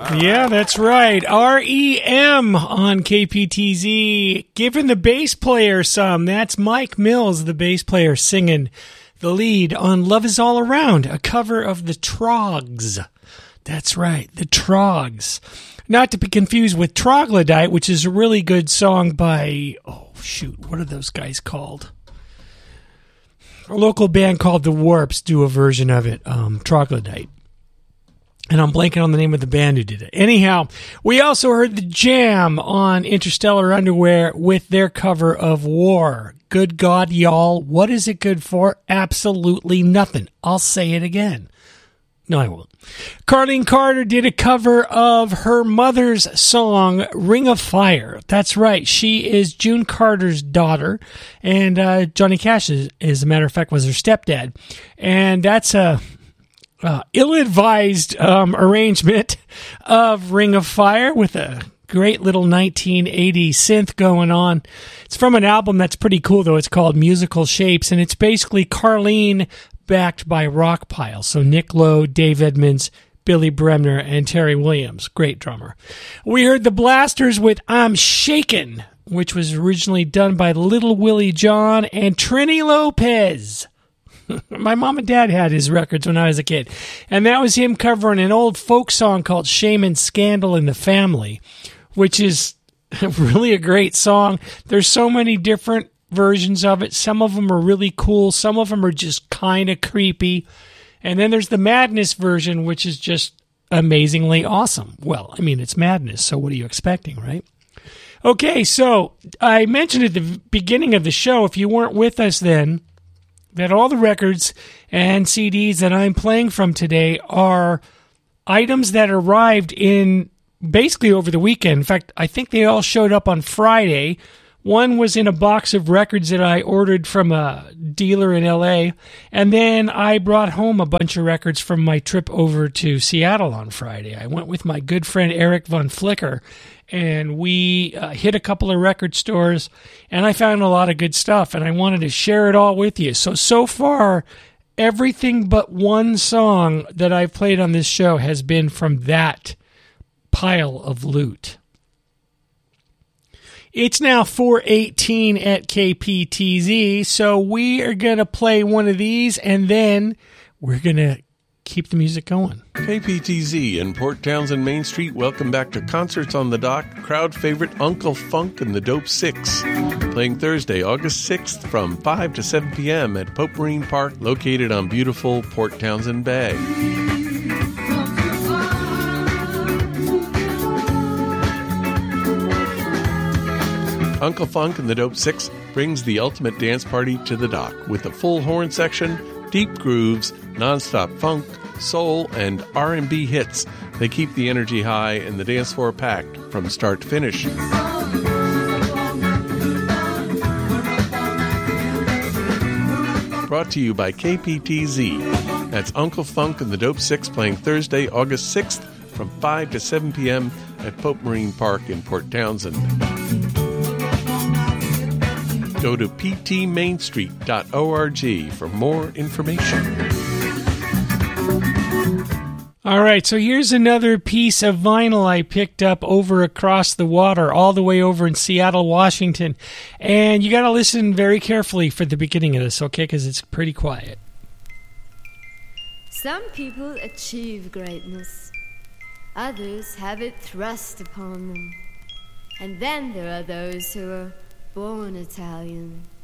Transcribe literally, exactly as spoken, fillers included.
Yeah, that's right. R E M on K P T Z. Giving the bass player some. That's Mike Mills, the bass player, singing the lead on Love Is All Around, a cover of the Troggs. That's right, the Troggs. Not to be confused with Troglodyte, which is a really good song by, oh, shoot, what are those guys called? A local band called The Warps do a version of it, um, Troglodyte. And I'm blanking on the name of the band who did it. Anyhow, we also heard the Jam on Interstellar Underwear with their cover of War. Good God, y'all, what is it good for? Absolutely nothing. I'll say it again. No, I won't. Carlene Carter did a cover of her mother's song, Ring of Fire. That's right. She is June Carter's daughter, and uh, Johnny Cash, is, as a matter of fact, was her stepdad. And that's a uh, ill-advised um, arrangement of Ring of Fire with a great little nineteen eighties synth going on. It's from an album that's pretty cool, though. It's called Musical Shapes, and it's basically Carlene backed by Rockpile. So Nick Lowe, Dave Edmunds, Billy Bremner, and Terry Williams. Great drummer. We heard the Blasters with I'm Shakin', which was originally done by Little Willie John and Trini Lopez. My mom and dad had his records when I was a kid. And that was him covering an old folk song called Shame and Scandal in the Family, which is really a great song. There's so many different versions of it. Some of them are really cool. Some of them are just kind of creepy. And then there's the Madness version, which is just amazingly awesome. Well, I mean, it's Madness, so what are you expecting, right? Okay, so I mentioned at the beginning of the show, if you weren't with us then, that all the records and C Ds that I'm playing from today are items that arrived in basically over the weekend. In fact, I think they all showed up on Friday. One was in a box of records that I ordered from a dealer in L A, and then I brought home a bunch of records from my trip over to Seattle on Friday. I went with my good friend Eric Von Flicker, and we uh, hit a couple of record stores, and I found a lot of good stuff, and I wanted to share it all with you. So, so far, everything but one song that I've played on this show has been from that pile of loot. It's now four eighteen at K P T Z, so we are going to play one of these, and then we're going to keep the music going. K P T Z in Port Townsend Main Street, welcome back to Concerts on the Dock. Crowd favorite Uncle Funk and the Dope Six, playing Thursday, August sixth from five to seven p.m. at Pope Marine Park, located on beautiful Port Townsend Bay. Uncle Funk and the Dope Six brings the ultimate dance party to the dock with a full horn section, deep grooves, non-stop funk, soul, and R and B hits. They keep the energy high and the dance floor packed from start to finish. Brought to you by K P T Z. That's Uncle Funk and the Dope Six playing Thursday, August sixth from five to seven p.m. at Pope Marine Park in Port Townsend. Go to p t main street dot org for more information. All right, so here's another piece of vinyl I picked up over across the water, all the way over in Seattle, Washington. And you got to listen very carefully for the beginning of this, okay, because it's pretty quiet. Some people achieve greatness. Others have it thrust upon them. And then there are those who are born Italian.